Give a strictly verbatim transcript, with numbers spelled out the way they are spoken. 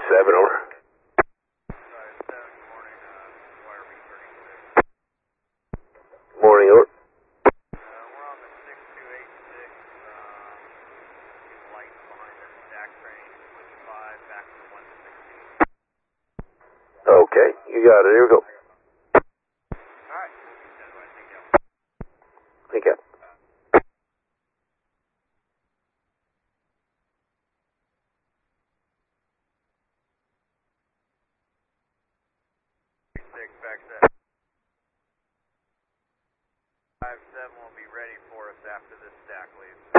seven, over. Morning, over. Okay, you got it. Here we go. Alright. Take care. five seven will be ready for us after this stack leaves.